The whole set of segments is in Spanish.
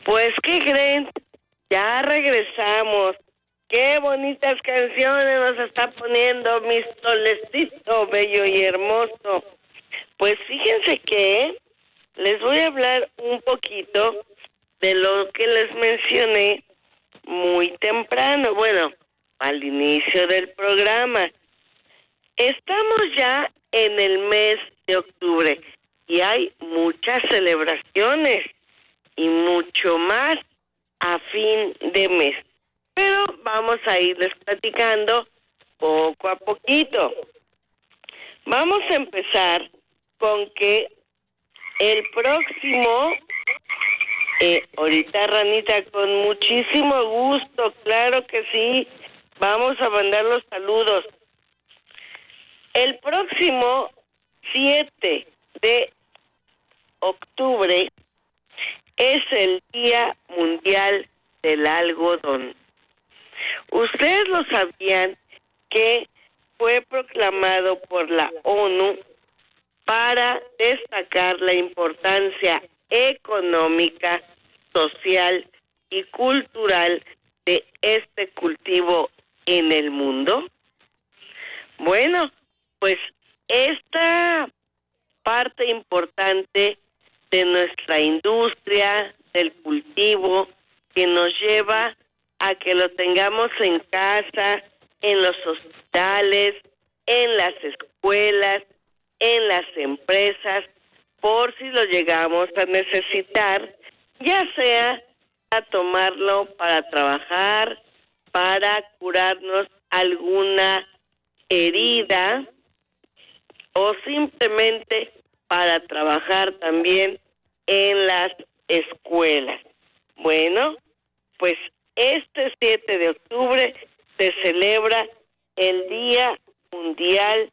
Pues, ¿qué creen? Ya regresamos. Qué bonitas canciones nos está poniendo mi solecito bello y hermoso. Pues fíjense que les voy a hablar un poquito de lo que les mencioné muy temprano, bueno, al inicio del programa. Estamos ya en el mes de octubre y hay muchas celebraciones y mucho más a fin de mes. Pero vamos a irles platicando poco a poquito. Vamos a empezar con que el próximo, ahorita Ranita, con muchísimo gusto, claro que sí, vamos a mandar los saludos. El próximo 7 de octubre es el Día Mundial del Algodón. Ustedes lo sabían que fue proclamado por la ONU para destacar la importancia económica, social y cultural de este cultivo en el mundo. Bueno, pues esta parte importante de nuestra industria, del cultivo, que nos lleva a que lo tengamos en casa, en los hospitales, en las escuelas, en las empresas, por si lo llegamos a necesitar, ya sea a tomarlo para trabajar, para curarnos alguna herida o simplemente para trabajar también en las escuelas. Bueno, pues este 7 de octubre se celebra el Día Mundial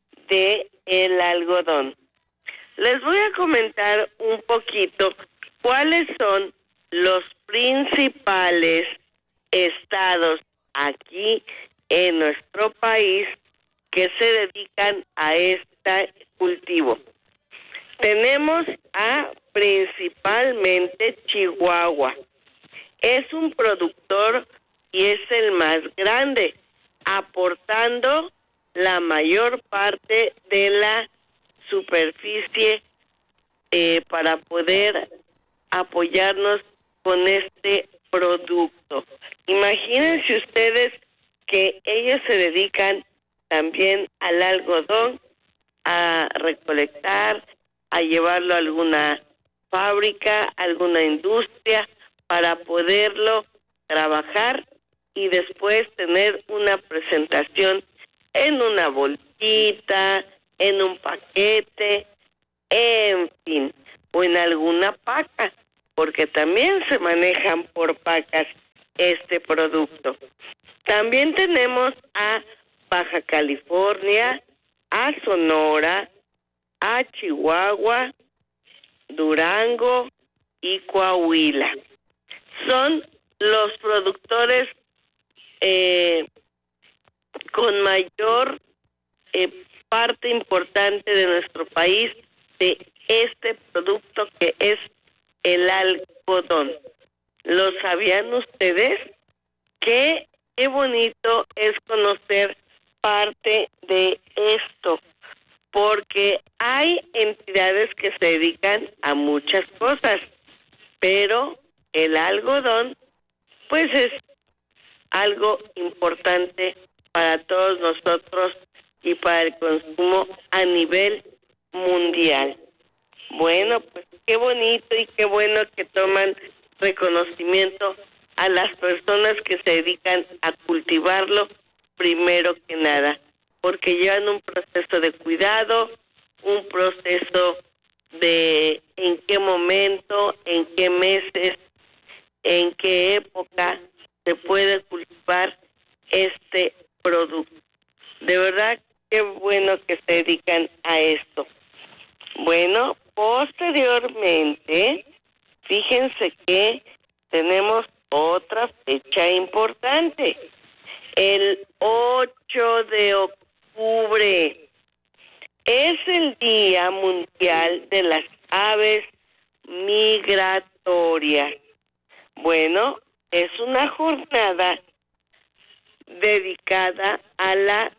del Algodón. Les voy a comentar un poquito cuáles son los principales estados aquí en nuestro país que se dedican a este cultivo. Tenemos a principalmente Chihuahua. Es un productor y es el más grande, aportando la mayor parte de la superficie para poder apoyarnos con este producto. Imagínense ustedes que ellos se dedican también al algodón, a recolectar, a llevarlo a alguna fábrica, alguna industria, para poderlo trabajar y después tener una presentación en una bolsita, en un paquete, en fin, o en alguna paca, porque también se manejan por pacas este producto. También tenemos a Baja California, a Sonora, a Chihuahua, Durango y Coahuila. Son los productores con mayor parte importante de nuestro país de este producto que es el algodón. ¿Lo sabían ustedes? Qué bonito es conocer parte de esto, porque hay entidades que se dedican a muchas cosas, pero el algodón pues es algo importante para todos nosotros y para el consumo a nivel mundial. Bueno, pues qué bonito y qué bueno que toman reconocimiento a las personas que se dedican a cultivarlo primero que nada, porque llevan un proceso de cuidado, un proceso de en qué momento, en qué meses, en qué época se puede cultivar este producto. De verdad, qué bueno que se dedican a esto. Bueno, posteriormente, fíjense que tenemos otra fecha importante. El 8 de octubre es el Día Mundial de las Aves Migratorias. Bueno, es una jornada dedicada a la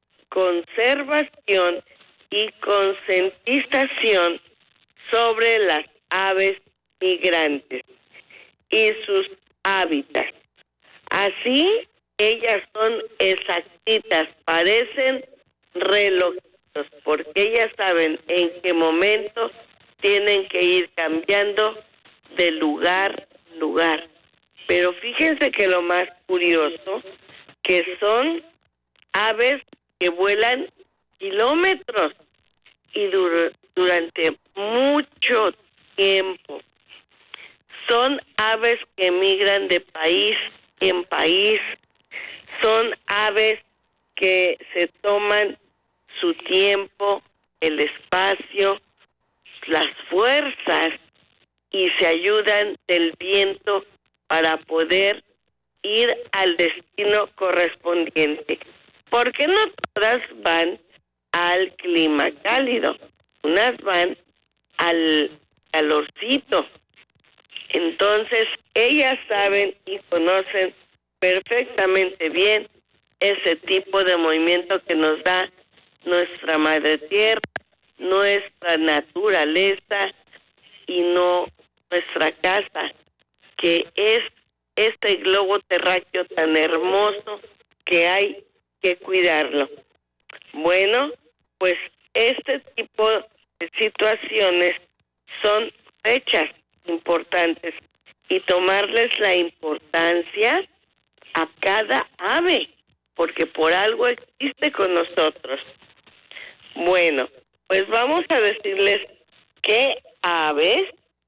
conservación y concientización sobre las aves migrantes y sus hábitats. Así, ellas son exactitas, parecen relojitos, porque ellas saben en qué momento tienen que ir cambiando de lugar a lugar. Pero fíjense que lo más curioso, que son aves que vuelan kilómetros y durante mucho tiempo. Son aves que migran de país en país. Son aves que se toman su tiempo, el espacio, las fuerzas y se ayudan del viento para poder ir al destino correspondiente. Porque no todas van al clima cálido, unas van al calorcito. Entonces, ellas saben y conocen perfectamente bien ese tipo de movimiento que nos da nuestra madre tierra, nuestra naturaleza y no nuestra casa, que es este globo terráqueo tan hermoso que hay que cuidarlo. Bueno, pues este tipo de situaciones son fechas importantes y tomarles la importancia a cada ave, porque por algo existe con nosotros. Bueno, pues vamos a decirles qué aves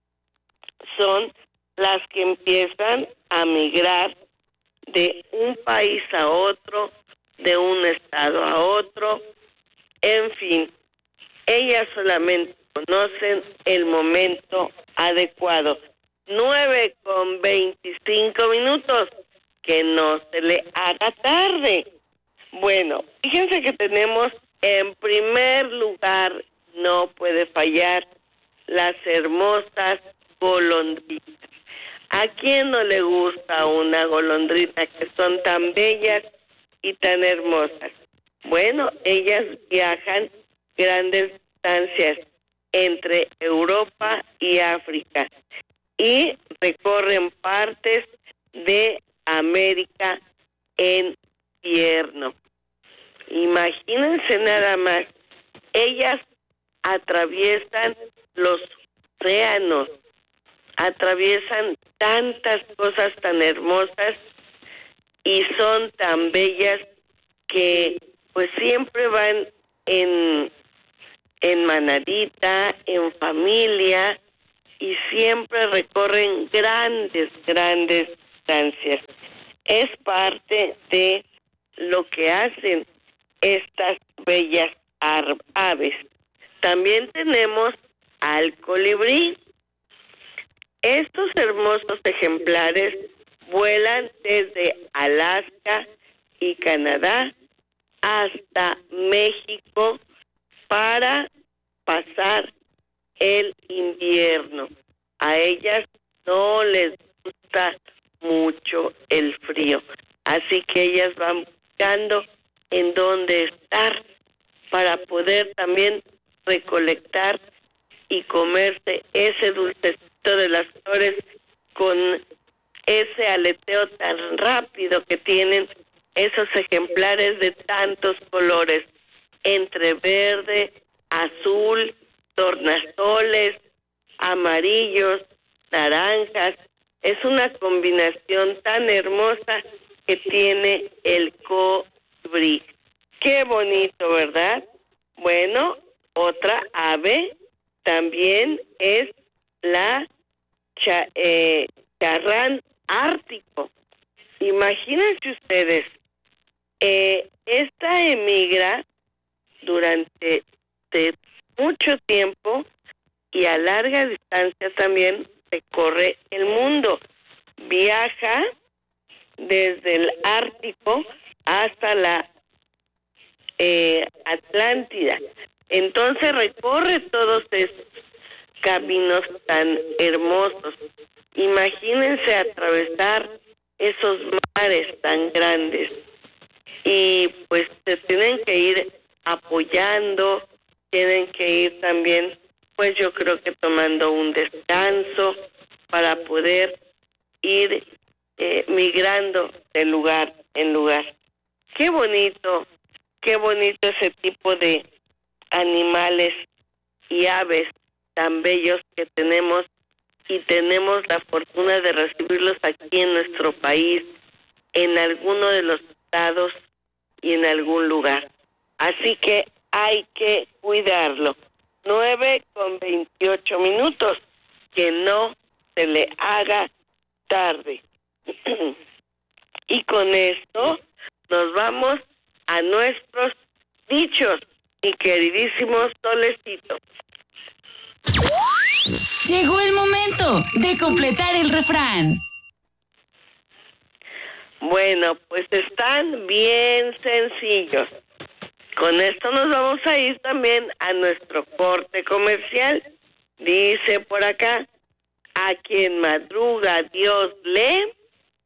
son las que empiezan a migrar de un país a otro, de un estado a otro, en fin, ellas solamente conocen el momento adecuado. 9:25, que no se le haga tarde. Bueno, fíjense que tenemos en primer lugar, no puede fallar, las hermosas golondrinas. ¿A quién no le gusta una golondrina que son tan bellas y tan hermosas? Bueno, ellas viajan grandes distancias entre Europa y África y recorren partes de América en invierno. Imagínense nada más, ellas atraviesan los océanos, atraviesan tantas cosas tan hermosas y son tan bellas que pues siempre van en manadita, en familia y siempre recorren grandes distancias. Es parte de lo que hacen estas bellas aves. También tenemos al colibrí. Estos hermosos ejemplares vuelan desde Alaska y Canadá hasta México para pasar el invierno. A ellas no les gusta mucho el frío, así que ellas van buscando en dónde estar para poder también recolectar y comerse ese dulcecito de las flores con ese aleteo tan rápido que tienen esos ejemplares de tantos colores, entre verde, azul, tornasoles, amarillos, naranjas. Es una combinación tan hermosa que tiene el colibrí. Qué bonito, ¿verdad? Bueno, otra ave también es la charrán ártico. Imagínense ustedes, esta emigra durante mucho tiempo y a larga distancia también recorre el mundo. Viaja desde el Ártico hasta la Atlántida. Entonces recorre todos caminos tan hermosos. Imagínense atravesar esos mares tan grandes y pues se tienen que ir apoyando, tienen que ir también, pues yo creo que tomando un descanso para poder ir migrando de lugar en lugar. Qué bonito ese tipo de animales y aves tan bellos que tenemos, y tenemos la fortuna de recibirlos aquí en nuestro país, en alguno de los estados y en algún lugar. Así que hay que cuidarlo. 9:28, que no se le haga tarde. Y con esto nos vamos a nuestros dichos, mi queridísimo Solecito. Llegó el momento de completar el refrán. Bueno, pues están bien sencillos. Con esto nos vamos a ir también a nuestro corte comercial. Dice por acá: a quien madruga Dios le...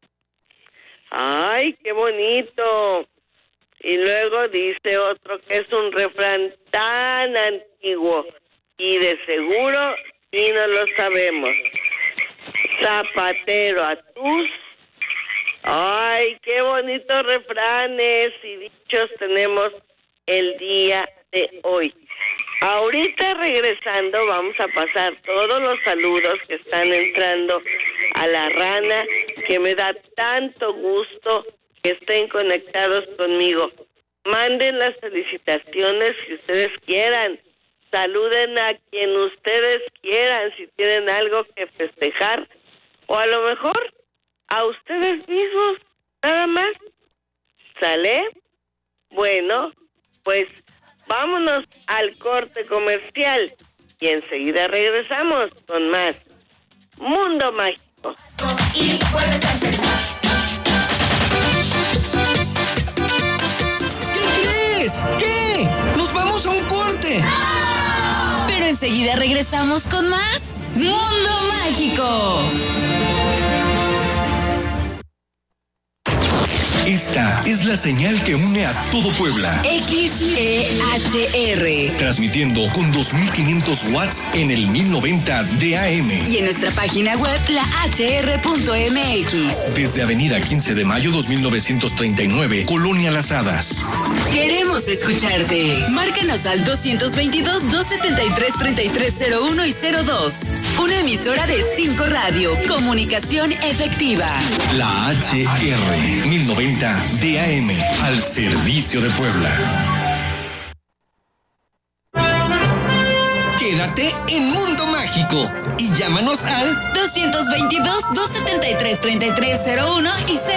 ¡Ay, qué bonito! Y luego dice otro que es un refrán tan antiguo y de seguro sí no lo sabemos. Zapatero a tus... ¡Ay, qué bonitos refranes y dichos tenemos el día de hoy! Ahorita regresando vamos a pasar todos los saludos que están entrando a la rana, que me da tanto gusto que estén conectados conmigo. Manden las felicitaciones si ustedes quieran. Saluden a quien ustedes quieran si tienen algo que festejar, o a lo mejor a ustedes mismos, nada más. ¿Sale? Bueno, pues vámonos al corte comercial y enseguida regresamos con más Mundo Mágico. Y puedes empezar. ¿Qué crees? ¿Qué? ¡Nos vamos a un corte! Pero enseguida regresamos con más Mundo Mágico. Esta es la señal que une a todo Puebla. XEHR. Transmitiendo con 2500 watts en el 1090 de AM. Y en nuestra página web, lahr.mx. Desde Avenida 15 de Mayo 2939, Colonia Las Hadas. Queremos escucharte. Márcanos al 222-273-3301 y 02. Una emisora de 5 Radio. Comunicación efectiva. La HR 1090 DAM, al servicio de Puebla. Quédate en Mundo Mágico y llámanos al 222-273-3301 y 02.